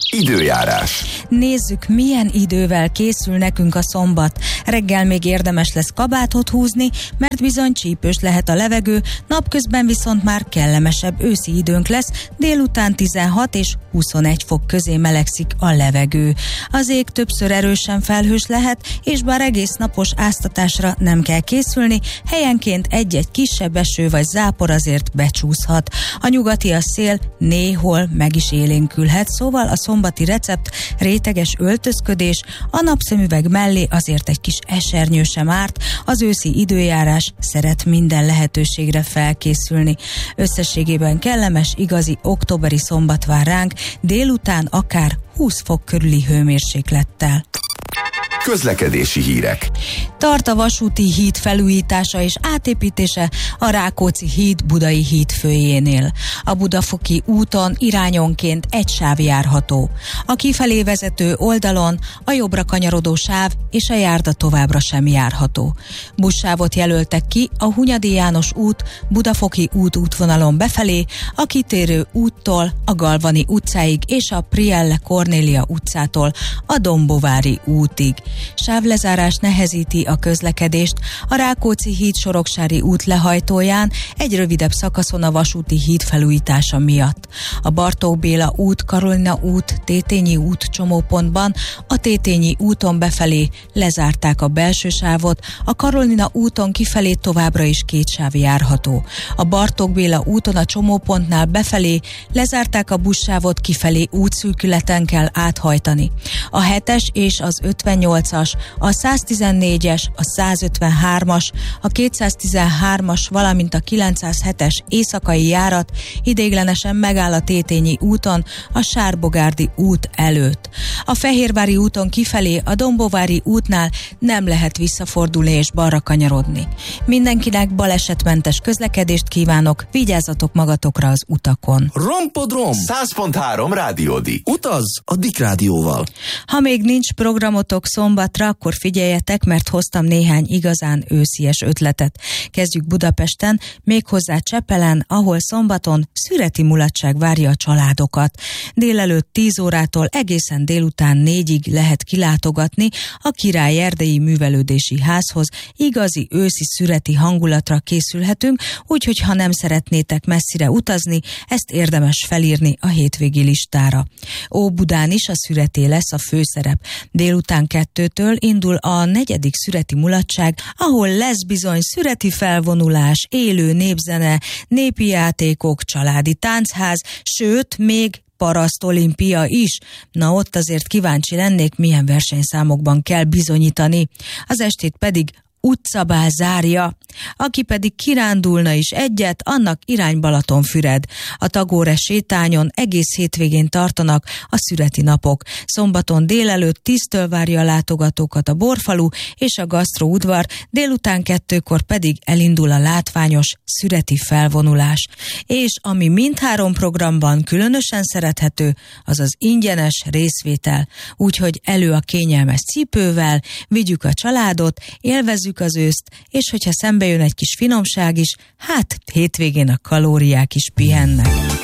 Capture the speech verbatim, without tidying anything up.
Időjárás. Nézzük, milyen idővel készül nekünk a szombat. Reggel még érdemes lesz kabátot húzni, mert bizony csípős lehet a levegő, napközben viszont már kellemesebb őszi időnk lesz, délután tizenhat és huszonegy fok közé melegszik a levegő. Az ég többször erősen felhős lehet, és bár egész napos áztatásra nem kell készülni, helyenként egy-egy kisebb eső vagy zápor azért becsúszhat. A nyugati a szél néhol meg is élénkülhet, szóval a szombati recept réteges öltözködés, a napszemüveg mellé azért egy kis esernyő sem árt, az őszi időjárás szeret minden lehetőségre felkészülni. Összességében kellemes, igazi októberi szombat vár ránk, délután akár húsz fok körüli hőmérséklettel. Közlekedési hírek. Tart a vasúti híd felújítása és átépítése a Rákóczi híd Budai híd főjénél. A Budafoki úton irányonként egy sáv járható. A kifelé vezető oldalon a jobbra kanyarodó sáv és a járda továbbra sem járható. Buszsávot jelöltek ki a Hunyadi János út Budafoki út útvonalon befelé, a kitérő úttól a Galvani utcáig és a Prielle Kornélia utcától a Dombovári útig. Sávlezárás nehezíti a közlekedést a Rákóczi híd Soroksári út lehajtóján egy rövidebb szakaszon a vasúti híd felújítása miatt. A Bartók Béla út, Karolina út, Tétényi út csomópontban a Tétényi úton befelé lezárták a belső sávot, a Karolina úton kifelé továbbra is két sáv járható. A Bartók Béla úton a csomópontnál befelé lezárták a buszsávot, kifelé útszűkületen kell áthajtani. A hetes és az ötvennyolcas, a száztizennégyes, a százötvenhármas, a kétszáztizenhármas, valamint a kilencszázhetes éjszakai járat ideiglenesen megáll a Tétényi úton, a Sárbogárdi út előtt. A Fehérvári úton kifelé a Dombovári útnál nem lehet visszafordulni és balra kanyarodni. Mindenkinek balesetmentes közlekedést kívánok, vigyázzatok magatokra az utakon. Rompodrom! száz pont három Rádiódi. Utaz a Dik Rádióval. Ha még nincs programotok szombatra, akkor figyeljetek, mert hoztam néhány igazán őszies ötletet. Kezdjük Budapesten, méghozzá Csepelen, ahol szombaton szüreti mulatság várja a családokat. Délelőtt tíz órától egészen délután négyig lehet kilátogatni a Király Erdélyi Művelődési Házhoz. Igazi őszi szüreti hangulatra készülhetünk, úgyhogy ha nem szeretnétek messzire utazni, ezt érdemes felírni a hétvégi listára. Óbudán is a szüreté lesz a főszerep. Délután kettőtől indul a negyedik szüreti mulatság, ahol lesz bizony szüreti felvonulás, élő népzene, népi játékok, családi táncház, sőt, még parasztolimpia is. Na ott azért kíváncsi lennék, milyen versenyszámokban kell bizonyítani. Az estét pedig utcabál zárja. Aki pedig kirándulna is egyet, annak irány Balatonfüred. A Tagore sétányon egész hétvégén tartanak a szüreti napok. Szombaton délelőtt tíztől várja a látogatókat a Borfalu és a gasztróudvar, délután kettőkor pedig elindul a látványos szüreti felvonulás. És ami mindhárom programban különösen szerethető, az az ingyenes részvétel. Úgyhogy elő a kényelmes cipővel, vigyük a családot, élvezzük az őszt, és hogyha szembe jön egy kis finomság is, hát hétvégén a kalóriák is pihennek.